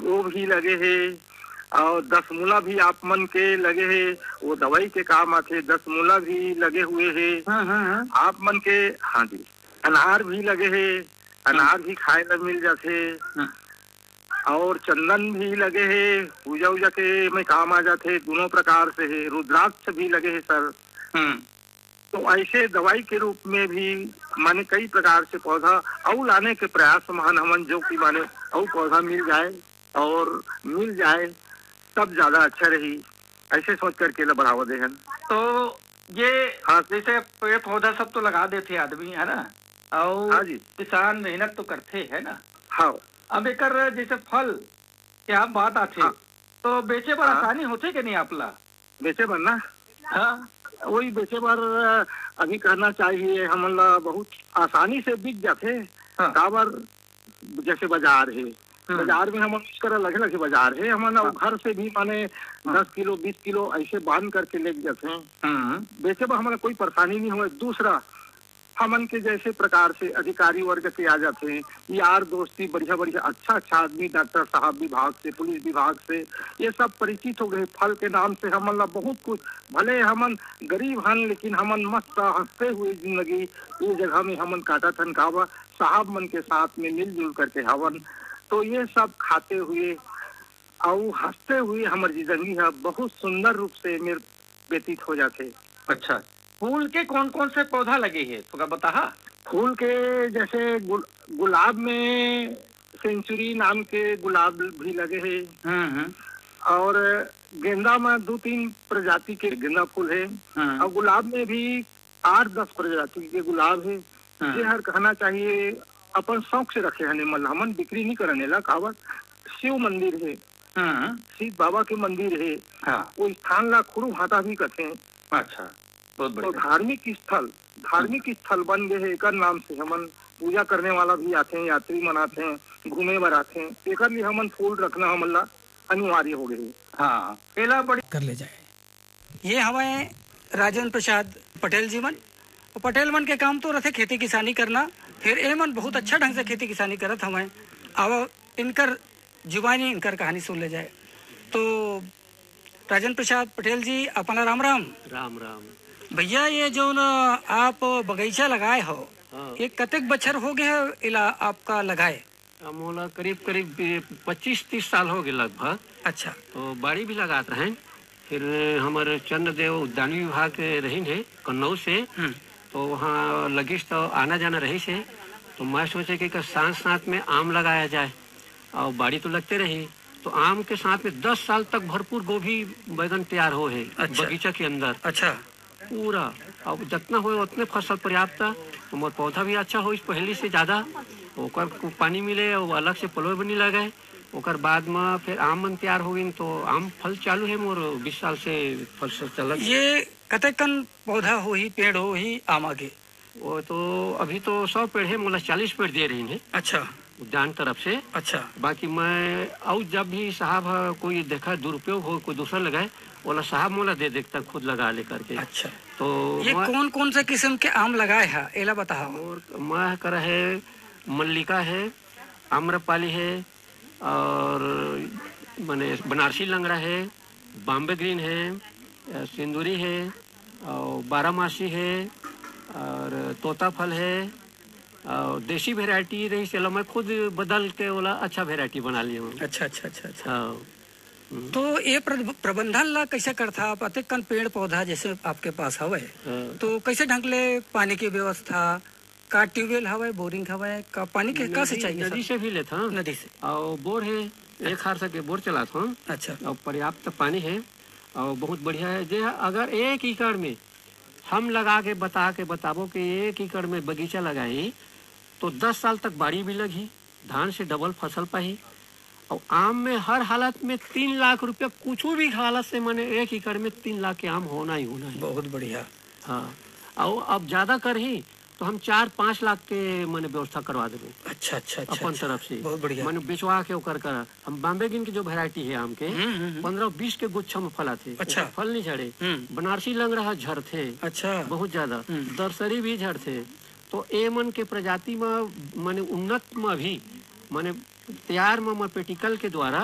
वो भी लगे है। और 10 मूला भी आप मन के लगे है, वो दवाई के काम आते। 10 मूला भी लगे हुए है। हाँ हाँ हाँ। आप मन के। हाँ जी। अनार भी लगे है, अनार भी खाए ला मिल जाते। हाँ। और चंदन भी लगे है, पूजा उजा के में काम आ जाते। दोनों प्रकार से है। रुद्राक्ष भी लगे है सर। तो ऐसे दवाई के रूप में भी माने कई प्रकार से पौधा और लाने के प्रयास महान हमन, जो कि माने और पौधा मिल जाए और मिल जाए तब ज्यादा अच्छा रही, ऐसे सोच करके बढ़ावा दे। तो ये हाँ जैसे पेड़ पौधा सब तो लगा देते आदमी है ना, और हाँ जी, किसान मेहनत तो करते है ना। हाँ। अब एक जैसे फल क्या बात आते हाँ, तो बेचे पर हाँ, आसानी होते कि नहीं आपला? बेचे बनना। हाँ वही बेचे बार अभी कहना चाहिए हमन ला बहुत आसानी से बिक जाते। हाँ। काबर जैसे बाजार है, बाजार में हम उसका अलग अलग बाजार है। हमन घर से भी माने 10 किलो 20 किलो ऐसे बांध करके ले जाते हैं। बेचे पर हमारा कोई परेशानी नहीं हुआ। दूसरा, हमन के जैसे प्रकार से अधिकारी वर्ग से आ जाते हैं, यार दोस्ती बढ़िया बढ़िया अच्छा अच्छा आदमी, डॉक्टर साहब विभाग से, पुलिस विभाग से, ये सब परिचित हो गए। फल के नाम से हमन ला बहुत कुछ, भले हमन गरीब हन लेकिन हमन मस्त हंसते हुए जिंदगी ये जगह में हमन काटा थन। कावा साहब मन के साथ में मिलजुल करके हवन, तो ये सब खाते हुए और हंसते हुए हमारी जिंदगी है बहुत सुंदर रूप से मेरे व्यतीत हो जाते। अच्छा, फूल के कौन कौन से पौधा लगे हैं तो बता? फूल के जैसे गुलाब में सेंचुरी नाम के गुलाब भी लगे हैं। और गेंदा में 2-3 प्रजाति के गेंदा फूल है। और गुलाब में भी 8-10 प्रजाति के गुलाब है। ये हर कहना चाहिए अपन शौक से रखे हैं, मतलब हमन बिक्री नहीं करने ला। कावत शिव मंदिर है, शिव बाबा के मंदिर है। वो स्थान ला खुरू हाथा भी कहते हैं। अच्छा, बहुत तो धार्मिक स्थल बन गए है। एक नाम से हमन पूजा करने वाला भी आते हैं, यात्री मन आते हैं, घूमे बर आते हैं। एक लिए हमन फूल रखना हमला अनिवार्य हो गए। हाँ, पहला बड़ी कर ले जाए। ये हमें राजेंद्र प्रसाद पटेल जी मन, पटेल मन के काम तो रहे खेती किसानी करना। फिर ए मन बहुत अच्छा ढंग से खेती किसानी करत हमें। अब इनकर जुबानी इनकर कहानी सुन ले जाए। तो राजेंद्र प्रसाद पटेल जी, अपना राम राम। राम राम भैया, ये जो न आप बगीचा लगाए हो, ये कतेक बछर हो गए इला आपका लगाए? मोला करीब करीब 25-30 साल हो गए लगभग। अच्छा। तो बाड़ी भी लगाते रहे। फिर हमारे चंद्रदेव उद्यान विभाग रही है कन्नौज से, तो वहाँ लगिस तो आना जाना रही से। तो मैं सोचे कि साथ साथ में आम लगाया जाए, और बाड़ी तो लगते रही। तो आम के साथ में 10 साल तक भरपूर गोभी बैगन तैयार हो है। अच्छा। बगीचा के अंदर। अच्छा। पूरा अब जितना हो उतने फसल पर्याप्त। तो मोर पौधा भी अच्छा हो इस पहले से ज्यादा, ओकर को पानी मिले और अलग से पलोय बनी लगे। ओकर बाद में फिर आम मन तैयार हो गई, तो आम फल चालू है मोर 20 साल से फल से चलत। ये कतेकन पौधा हो ही पेड़ हो ही आम आगे? वो तो अभी तो 100 पेड़ है, मोला 40 पेड़ दे रही है। अच्छा। उद्यान तरफ से। अच्छा। बाकी मैं और जब भी साहब कोई देखा दुरुपयोग हो, कोई दूसरा लगाए, बोला साहब मोला दे देखता खुद लगा ले करके। अच्छा। तो ये कौन कौन से किस्म के आम लगाए है एला बताओ? और मैं कर है मल्लिका है, आम्रपाली है, और माने बनारसी लंगड़ा है, बॉम्बे ग्रीन है, सिंदूरी है, और बारामासी है, और तोता फल है, और देसी वेराइटी रही। चलो मैं खुद बदल के बोला अच्छा वेराइटी बना लिया हूँ। अच्छा अच्छा अच्छा अच्छा। तो ये प्रबंधन ला कैसे करता आप? अतेकन पेड़ पौधा जैसे आपके पास हवे, तो कैसे ढंग ले पानी की व्यवस्था? का ट्यूबवेल हवे, बोरिंग हवे, का पानी के का सिंचाई? नदी से भी लेता हूँ। नदी से। और बोर है, एक हार से बोर चलाता हूँ। अच्छा। और पर्याप्त पानी है और बहुत बढ़िया है। जो अगर 1 एकड़ में हम लगा के बताबो कि 1 एकड़ में बगीचा लगाई तो 10 साल तक बाड़ी भी लगी, धान से डबल फसल पाही। और आम में हर हालत में 3 लाख रुपया, कुछ भी हालत से मैंने 1 एकड़ में 3 लाख के आम होना ही होना है। बहुत बढ़िया। हाँ, और अब ज्यादा कर ही तो हम 4-5 लाख के मैंने व्यवस्था करवा देंगे। अच्छा अच्छा अच्छा। अपन तरफ से बहुत बढ़िया। मैंने बेचवा के कर हम बॉम्बे गिन की जो वैरायटी है आम के 15-20 के गुच्छा में फला थे। अच्छा। फल नहीं झड़े। बनारसी लंगड़ा झड़ थे। अच्छा। बहुत ज्यादा। दरसरी भी झड़ थे। तो ए मन के प्रजाति में माने उन्नत में भी माने तैयार में पेटिकल के द्वारा